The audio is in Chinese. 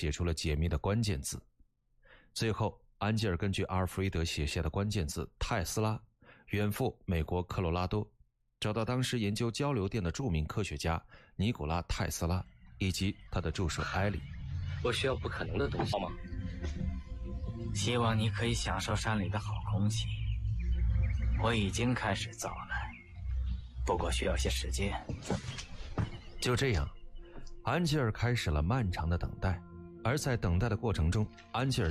写出了解密的关键字。最后，安吉尔根据阿尔弗雷德写下的关键字泰斯拉，远赴美国科罗拉多，找到当时研究交流电的著名科学家尼古拉·泰斯拉以及他的助手埃里。 我需要不可能的东西吗？ 希望你可以享受山里的好空气。我已经开始造了，不过需要些时间。 就这样，安吉尔开始了漫长的等待。而在等待的过程中，安吉尔